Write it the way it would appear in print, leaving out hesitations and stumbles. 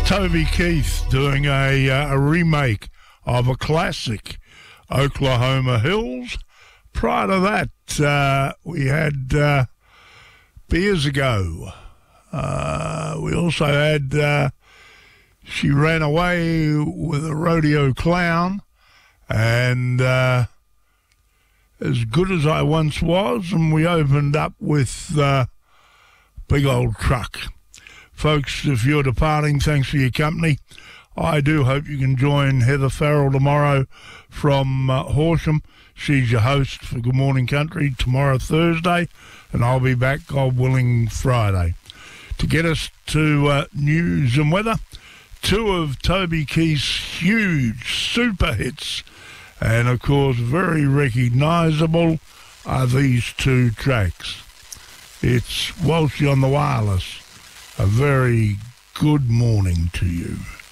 Toby Keith doing a remake of a classic, Oklahoma Hills. Prior to that, we had Beers Ago. We also had She Ran Away with a Rodeo Clown, and As Good As I Once Was, and we opened up with Big Old Truck. Folks, if you're departing, thanks for your company. I do hope you can join Heather Farrell tomorrow from Horsham. She's your host for Good Morning Country tomorrow, Thursday, and I'll be back, God willing, Friday. To get us to news and weather, two of Toby Keith's huge super hits, and of course very recognisable, are these two tracks. It's Walshy on the Wireless. A very good morning to you.